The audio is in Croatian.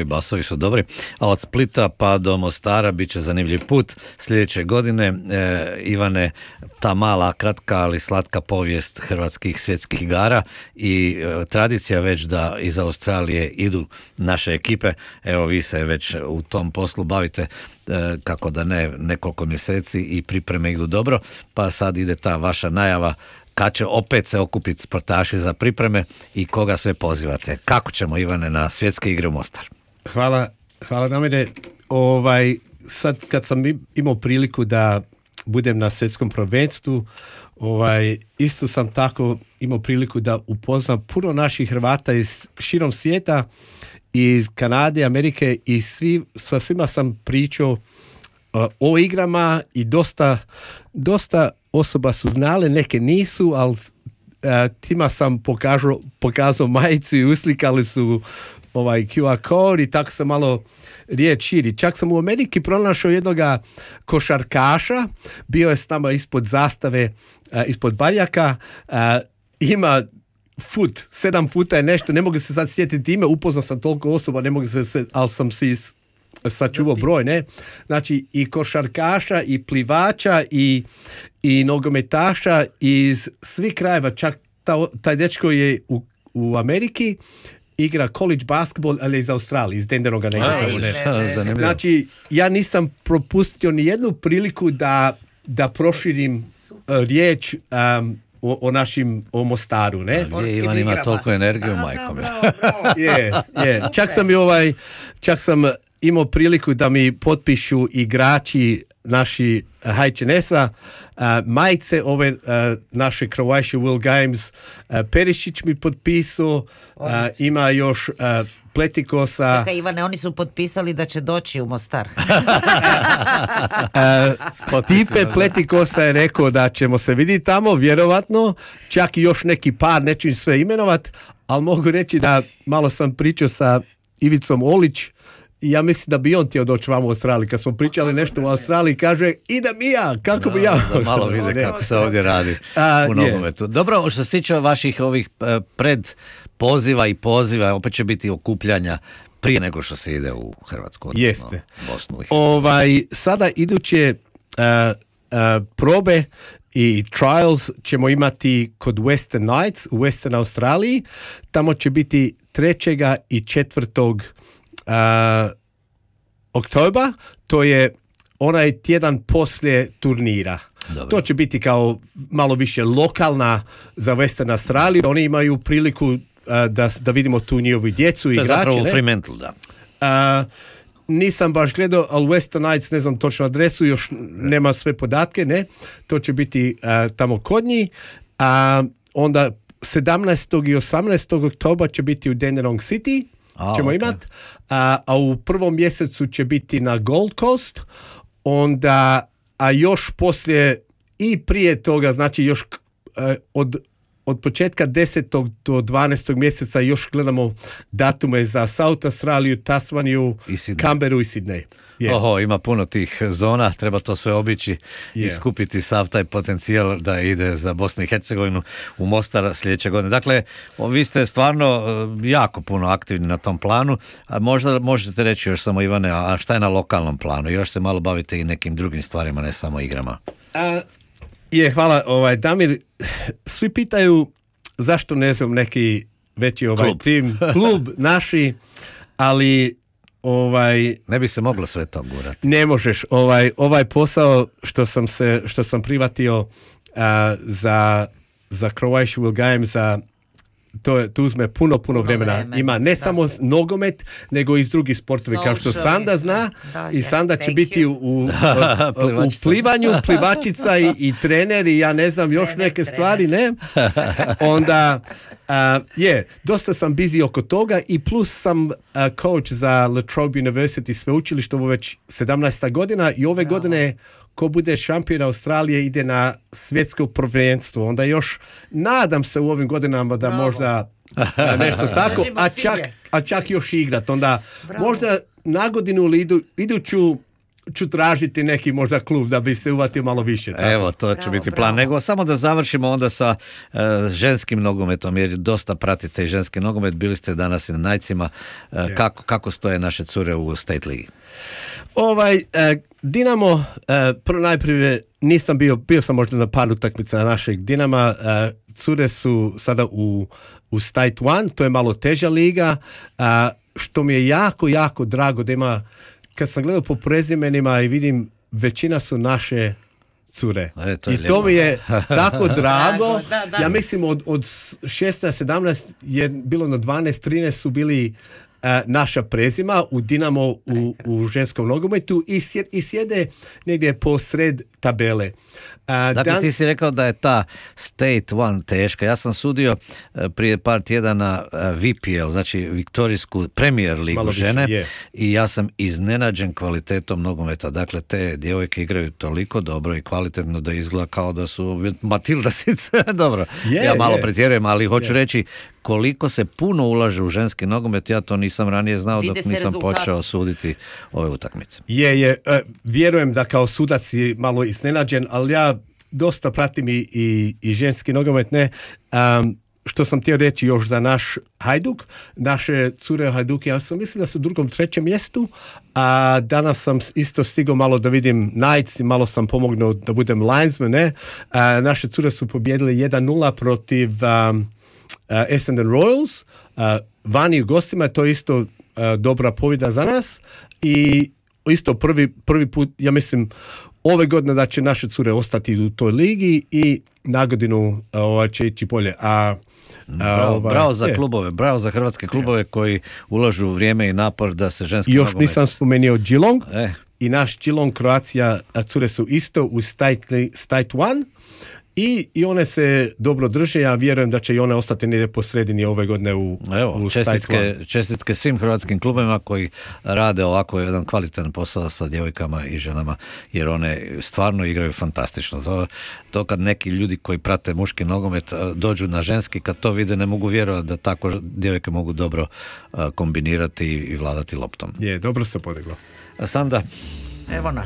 tvoji basovi su dobri, a od Splita pa do Mostara bit će zanimljiv put sljedeće godine. Ivane, ta mala, kratka, ali slatka povijest hrvatskih svjetskih igara i tradicija već da iz Australije idu naše ekipe. Evo, vi se već u tom poslu bavite, kako da ne, nekoliko mjeseci i pripreme idu dobro, pa sad ide ta vaša najava kad će opet se okupiti sportaši za pripreme i koga sve pozivate. Kako ćemo, Ivane, na svjetske igre u Mostar? Hvala Damire. Sad kad sam imao priliku da budem na svjetskom prvenstvu, isto sam tako imao priliku da upoznam puno naših Hrvata iz širom svijeta, iz Kanade, Amerike i sa svima sam pričao o igrama i dosta osoba su znale, neke nisu, ali tima sam pokazao majicu i uslikali su QR kod i tako sam malo riječ širi. Čak sam u Ameriki pronašao jednoga košarkaša, bio je s nama ispod zastave, ispod barjaka, ima 7 futa je nešto, ne mogu se sad sjetiti ime, upoznao sam toliko osoba, ne mogu se, ali sam si sačuvao broj, ne? Znači i košarkaša i plivača i nogometaša iz svih krajeva, čak taj dečko je u Ameriki, igra college basketball, ali iz Australije, iz Denderoga ne. Znači, ja nisam propustio ni jednu priliku da proširim riječ o Mostaru, ne? Ivan ima toliko energiju, majko mi. Čak sam imao priliku da mi potpišu igrači naši HNS-a, majice ove naše Croatia World Games, Perišić mi potpisao, ima još Pletikosa. Čekaj, Ivane, oni su potpisali da će doći u Mostar. Stipe Pletikosa je rekao da ćemo se vidjeti tamo, vjerovatno, čak i još neki par, neću sve imenovat, ali mogu reći da malo sam pričao sa Ivicom Olić i ja mislim da bi on htio doći vam u Australiji. Kad smo pričali nešto u Australiji, kaže, idem i ja, kako bi ja? Da malo vide kako se ovdje radi u nogometu. Dobro, što se tiče vaših ovih predpoziva i poziva, opet će biti okupljanja prije nego što se ide u Hrvatsku, odnosno jeste. Bosnu i Hercegovinu. Sada iduće probe i trials ćemo imati kod Western Nights u Western Australiji. Tamo će biti 3. i 4. Oktobra, to je onaj tjedan poslije turnira. Dobro. To će biti kao malo više lokalna za Western Australiju. Oni imaju priliku da vidimo tu njihovu djecu i igrače. To je zapravo u Fremantle, da. Nisam baš gledao, ali Western Nights, ne znam točno adresu, još nema sve podatke, ne. To će biti tamo kod njih. Onda 17. i 18. oktobra će biti u Dandenong City. Ćemo imati, a u prvom mjesecu će biti na Gold Coast, onda, a još poslije i prije toga, znači još od početka 10. do 12. mjeseca još gledamo datume za South Australiju, Tasmaniju, Canberru i Sydney. Oho, ima puno tih zona, treba to sve obići i skupiti sav taj potencijal da ide za Bosnu i Hercegovinu u Mostar sljedeće godine. Dakle, vi ste stvarno jako puno aktivni na tom planu, a možda možete reći još samo, Ivane, a šta je na lokalnom planu? Još se malo bavite i nekim drugim stvarima, ne samo igrama. Hvala, Damir. Svi pitaju zašto ne znam neki veći tim, klub naši, ali ne bi se moglo sve to gurati. Ne možeš. Ovaj posao što sam privatio za Croatia World Games, to uzme puno vremena. Ima ne samo nogomet, nego i drugih sportovi, kao što Sanda zna. I Sanda će biti u plivanju, plivačica i trener i ja ne znam još neke stvari, ne? Onda dosta sam busy oko toga i plus sam coach za La Trobe University sveučilište, ovo već 17. godina i ove godine ko bude šampion Australije ide na svjetsko prvenstvo. Onda još nadam se u ovim godinama da možda nešto tako, a čak još igrat. Onda možda na godinu ili iduću ću tražiti neki možda klub da bi se uvatio malo više. Tako. Evo, to će biti plan. Nego samo da završimo onda sa ženskim nogometom, jer dosta pratite i ženski nogomet. Bili ste danas i na Najcima. Kako stoje naše cure u State Ligi? Dinamo, prvo najprije nisam bio sam možda na par utakmica našeg Dinama. Cure su sada u State 1, to je malo teža liga, što mi je jako, jako drago da ima, kad sam gledao po prezimenima i vidim, većina su naše cure. To mi je tako drago. Da. Ja mislim od 16-17 je bilo na 12-13 su bili naša prezima u Dinamo u ženskom nogometu i sjede negdje posred tabele. Dakle, ti si rekao da je ta State 1 teška. Ja sam sudio prije par tjedana VPL, znači Viktorijsku Premier ligu žene, i ja sam iznenađen kvalitetom nogometa. Dakle, te djevojke igraju toliko dobro i kvalitetno da izgleda kao da su Matildasice. Dobro, ja malo pretjerujem, ali hoću reći koliko se puno ulaže u ženski nogomet, ja to nisam ranije znao dok nisam počeo suditi ove utakmice. Vjerujem da kao sudac si malo iznenađen, ali ja dosta pratim i ženski nogomet, ne. Što sam htio reći još za naš Hajduk, naše cure Hajduke, ja sam mislim da su u 2., 3. mjestu, a danas sam isto stigao malo da vidim Knights i malo sam pomognuo da budem linesman, ne. Naše cure su pobjedili 1-0 protiv Essendon Royals, vani u gostima, to je isto dobra pobjeda za nas i isto prvi put, ja mislim, ove godine da će naše cure ostati u toj ligi i na godinu će ići bolje. Bravo za klubove, bravo za hrvatske klubove koji ulažu vrijeme i napor da se ženski nogomet... Još nisam spomenuo Geelong i naš Geelong, Croatia, cure su isto u State 1 i one se dobro drže, ja vjerujem da će i one ostati negdje po sredini ove godine u čestitke svim hrvatskim klubovima koji rade ovako jedan kvalitetan posao sa djevojkama i ženama, jer one stvarno igraju fantastično. To kad neki ljudi koji prate muški nogomet dođu na ženski, kad to vide ne mogu vjerovati da tako djevojke mogu dobro kombinirati i vladati loptom. Dobro se podiglo. Sanda? Evo nas.